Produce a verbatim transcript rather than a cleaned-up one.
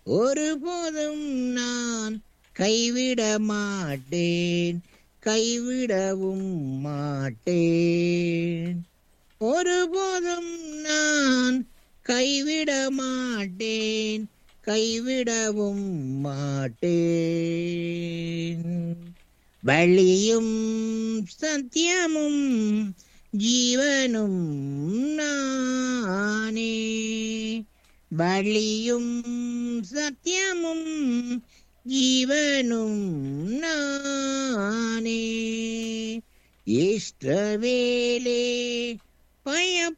ஒருபோதும் நான் கைவிட மாட்டேன், கைவிடவும் மாட்டேன். ஒருபோதும் நான் கைவிட மாட்டேன், கைவிடவும் மாட்டேன். வழியும் சத்தியமும் ஜீவனும் நானே, வழியும் சத்தியமும் ஜீவனும் நானே. இஸ்ரவேலே பய